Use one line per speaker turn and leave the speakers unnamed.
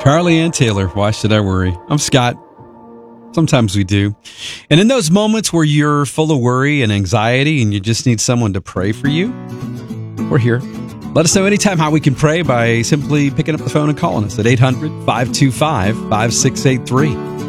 Carly Ann Taylor, Why Should I Worry? I'm Scott. Sometimes we do. And in those moments where you're full of worry and anxiety and you just need someone to pray for you, we're here. Let us know anytime how we can pray by simply picking up the phone and calling us at 800-525-5683.